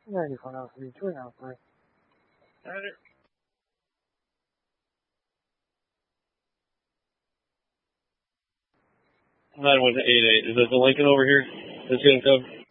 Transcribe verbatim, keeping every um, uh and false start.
ninety-four now three, two now three. Roger. nine one eight eight. Is that the Lincoln over here? That's going to come?